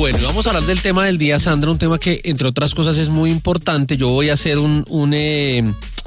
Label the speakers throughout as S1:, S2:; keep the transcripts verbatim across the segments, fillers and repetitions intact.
S1: Bueno, vamos a hablar del tema del día, Sandra, un tema que, entre otras cosas, es muy importante. Yo voy a hacer un, un, eh,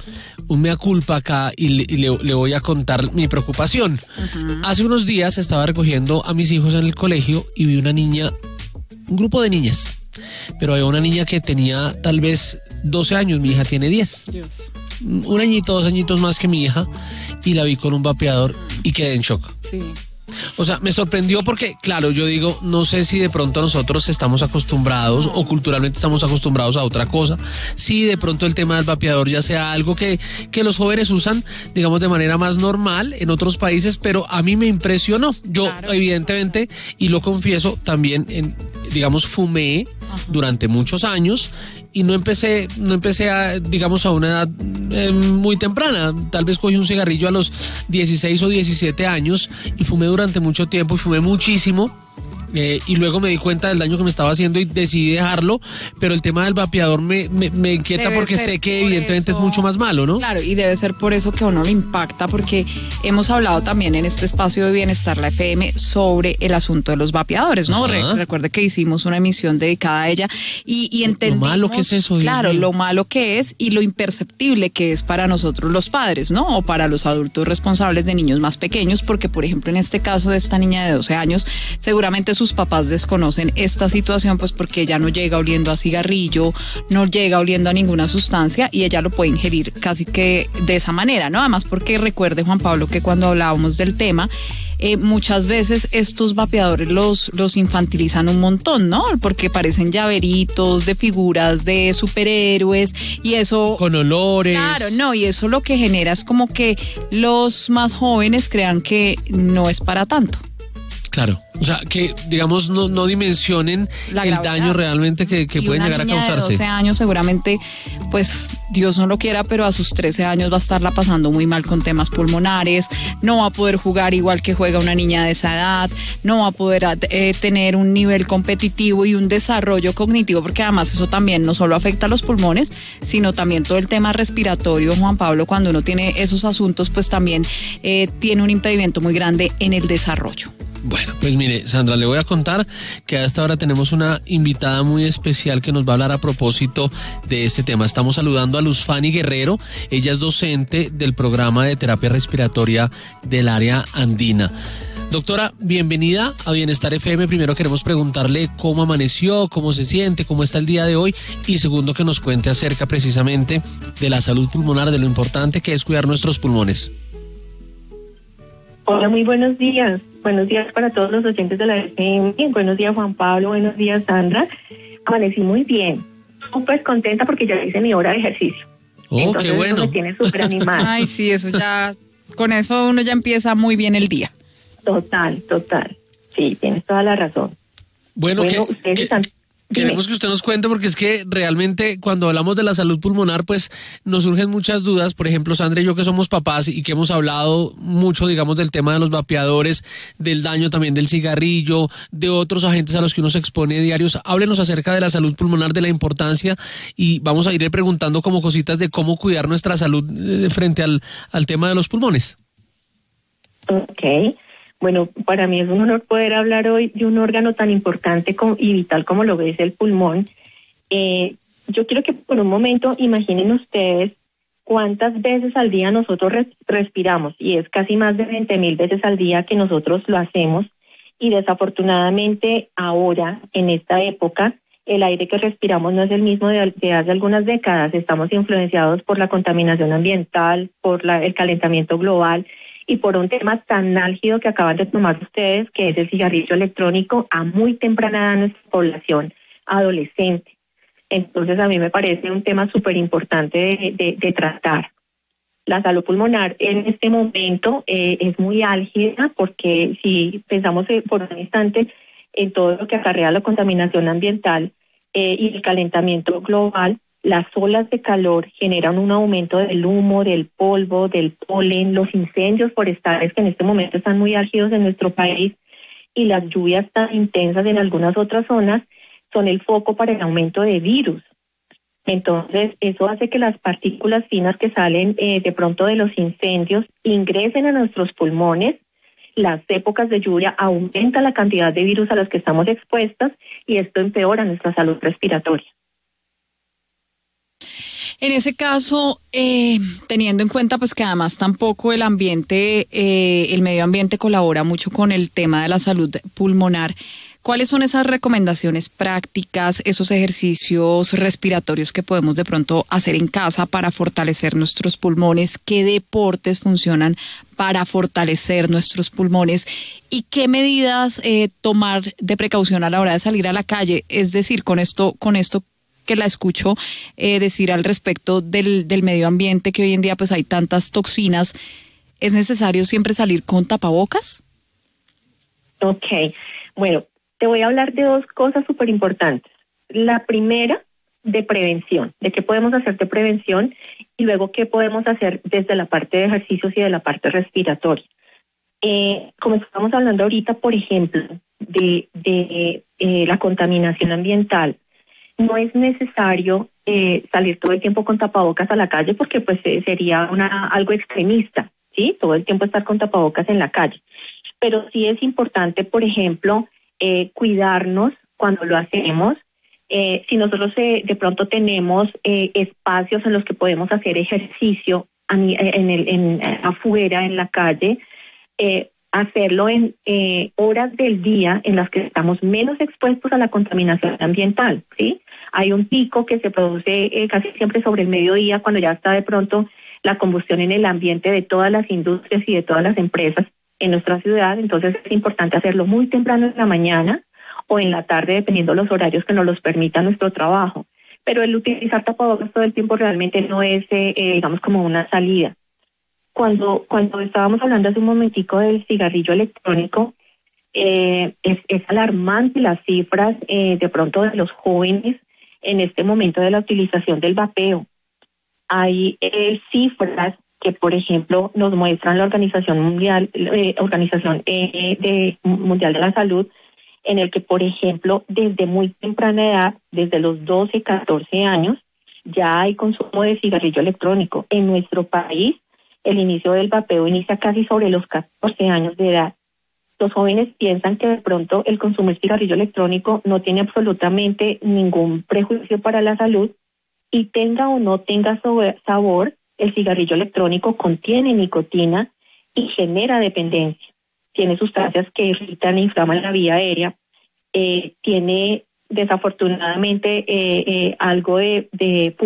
S1: un mea culpa acá y, le, y le, le voy a contar mi preocupación. Uh-huh. Hace unos días estaba recogiendo a mis hijos en el colegio y vi una niña, un grupo de niñas, pero había una niña que tenía tal vez doce años, mi hija tiene diez. Dios. Un añito, dos añitos más que mi hija, y la vi con un vapeador y quedé en shock. Sí. O sea, me sorprendió porque, claro, yo digo, no sé si de pronto nosotros estamos acostumbrados o culturalmente estamos acostumbrados a otra cosa. Si de pronto el tema del vapeador ya sea algo que, que los jóvenes usan, digamos, de manera más normal en otros países, pero a mí me impresionó. Yo, claro, evidentemente, y lo confieso, también, en, digamos, fumé Ajá. durante muchos años. Y no empecé, no empecé a, digamos, a una edad eh, muy temprana. Tal vez cogí un cigarrillo a los dieciséis o diecisiete años y fumé durante mucho tiempo y fumé muchísimo. Eh, y luego me di cuenta del daño que me estaba haciendo y decidí dejarlo, pero el tema del vapeador me, me, me inquieta debe porque sé que evidentemente eso, es mucho más malo, ¿no?
S2: Claro, y debe ser por eso que a uno le impacta, porque hemos hablado también en este espacio de Bienestar, la F M, sobre el asunto de los vapeadores, ¿no? Re- recuerde que hicimos una emisión dedicada a ella y, y entendimos,
S1: lo malo que es eso, Dios
S2: claro,
S1: mío.
S2: lo malo que es y lo imperceptible que es para nosotros los padres, ¿no? O para los adultos responsables de niños más pequeños, porque por ejemplo en este caso de esta niña de doce años, seguramente sus papás desconocen esta situación, pues porque ella no llega oliendo a cigarrillo, no llega oliendo a ninguna sustancia y ella lo puede ingerir casi que de esa manera, ¿no? Además porque recuerde, Juan Pablo, que cuando hablábamos del tema, Eh, muchas veces estos vapeadores los, los infantilizan un montón, ¿no? Porque parecen llaveritos de figuras de superhéroes y eso...
S1: Con olores.
S2: Claro, no, y eso lo que genera es como que los más jóvenes crean que no es para tanto.
S1: Claro, o sea, que digamos no, no dimensionen la el daño realmente que, que puede llegar a causarse.
S2: De doce años seguramente, pues Dios no lo quiera, pero a sus trece años va a estarla pasando muy mal con temas pulmonares, no va a poder jugar igual que juega una niña de esa edad, no va a poder eh, tener un nivel competitivo y un desarrollo cognitivo, porque además eso también no solo afecta a los pulmones, sino también todo el tema respiratorio, Juan Pablo, cuando uno tiene esos asuntos, pues también eh, tiene un impedimento muy grande en el desarrollo.
S1: Bueno, pues mire, Sandra, le voy a contar que a esta hora tenemos una invitada muy especial que nos va a hablar a propósito de este tema. Estamos saludando a Luz Fanny Guerrero, ella es docente del programa de terapia respiratoria del área andina. Doctora, bienvenida a Bienestar F M. Primero queremos preguntarle cómo amaneció, cómo se siente, cómo está el día de hoy y segundo que nos cuente acerca precisamente de la salud pulmonar, de lo importante que es cuidar nuestros pulmones.
S3: Hola, muy buenos días. Buenos días para todos los oyentes de la F M. Buenos días, Juan Pablo. Buenos días, Sandra. Amanecí muy bien. Súper contenta porque ya hice mi hora de ejercicio.
S1: Oh,
S3: Entonces,
S1: qué bueno.
S3: Eso me tiene súper animada.
S2: Ay, sí, eso ya, con eso uno ya empieza muy bien el día.
S3: Total, total. Sí, tienes toda la razón.
S1: Bueno,
S3: bueno
S1: que,
S3: ustedes
S1: que,
S3: están...
S1: queremos que usted nos cuente porque es que realmente cuando hablamos de la salud pulmonar pues nos surgen muchas dudas. Por ejemplo, Sandra y yo que somos papás y que hemos hablado mucho, digamos, del tema de los vapeadores, del daño también del cigarrillo, de otros agentes a los que uno se expone diarios. Háblenos acerca de la salud pulmonar, de la importancia y vamos a ir preguntando como cositas de cómo cuidar nuestra salud frente al, al tema de los pulmones.
S3: Ok. Bueno, para mí es un honor poder hablar hoy de un órgano tan importante y vital como lo es el pulmón. Eh, yo quiero que por un momento imaginen ustedes cuántas veces al día nosotros res- respiramos, y es casi más de veinte mil veces al día que nosotros lo hacemos, y desafortunadamente ahora, en esta época, el aire que respiramos no es el mismo de, de hace algunas décadas. Estamos influenciados por la contaminación ambiental, por la, el calentamiento global, y por un tema tan álgido que acaban de tomar ustedes, que es el cigarrillo electrónico a muy temprana edad en nuestra población adolescente. Entonces a mí me parece un tema súper importante de, de, de tratar. La salud pulmonar en este momento eh, es muy álgida porque si pensamos eh, por un instante en todo lo que acarrea la contaminación ambiental eh, y el calentamiento global, las olas de calor generan un aumento del humo, del polvo, del polen, los incendios forestales que en este momento están muy álgidos en nuestro país y las lluvias tan intensas en algunas otras zonas son el foco para el aumento de virus. Entonces, eso hace que las partículas finas que salen eh, de pronto de los incendios ingresen a nuestros pulmones las épocas de lluvia aumenta la cantidad de virus a los que estamos expuestas y esto empeora nuestra salud respiratoria.
S2: En ese caso, eh, teniendo en cuenta pues que además tampoco el ambiente, eh, el medio ambiente colabora mucho con el tema de la salud pulmonar, ¿cuáles son esas recomendaciones prácticas, esos ejercicios respiratorios que podemos de pronto hacer en casa para fortalecer nuestros pulmones? ¿Qué deportes funcionan para fortalecer nuestros pulmones? ¿Y qué medidas eh, tomar de precaución a la hora de salir a la calle? Es decir, con esto, con esto que la escucho eh, decir al respecto del, del medio ambiente, que hoy en día pues hay tantas toxinas, ¿es necesario siempre salir con tapabocas?
S3: Ok, bueno, te voy a hablar de dos cosas súper importantes. La primera, de prevención, de qué podemos hacer de prevención y luego qué podemos hacer desde la parte de ejercicios y de la parte respiratoria. Eh, como estamos hablando ahorita, por ejemplo, de, de eh, la contaminación ambiental, no es necesario eh, salir todo el tiempo con tapabocas a la calle porque pues eh, sería una algo extremista, ¿sí? Todo el tiempo estar con tapabocas en la calle. Pero sí es importante, por ejemplo, eh, cuidarnos cuando lo hacemos. Eh, si nosotros eh, de pronto tenemos eh, espacios en los que podemos hacer ejercicio en, en el, en, afuera, en la calle, eh, hacerlo en eh, horas del día en las que estamos menos expuestos a la contaminación ambiental, ¿sí? Hay un pico que se produce eh, casi siempre sobre el mediodía cuando ya está de pronto la combustión en el ambiente de todas las industrias y de todas las empresas en nuestra ciudad, entonces es importante hacerlo muy temprano en la mañana o en la tarde, dependiendo los horarios que nos los permita nuestro trabajo. Pero el utilizar tapabocas todo el tiempo realmente no es, eh, eh, digamos, como una salida. Cuando, cuando estábamos hablando hace un momentico del cigarrillo electrónico, eh, es, es alarmante las cifras eh, de pronto de los jóvenes en este momento de la utilización del vapeo. Hay eh, cifras que, por ejemplo, nos muestran la Organización Mundial, eh, Organización eh, de, Mundial de la Salud, en el que, por ejemplo, desde muy temprana edad, desde los doce, catorce años, ya hay consumo de cigarrillo electrónico. En nuestro país, el inicio del vapeo inicia casi sobre los catorce años de edad. Los jóvenes piensan que de pronto el consumir cigarrillo electrónico no tiene absolutamente ningún prejuicio para la salud y tenga o no tenga sabor, el cigarrillo electrónico contiene nicotina y genera dependencia. Tiene sustancias que irritan e inflaman la vía aérea, eh, tiene desafortunadamente eh, eh, algo de, de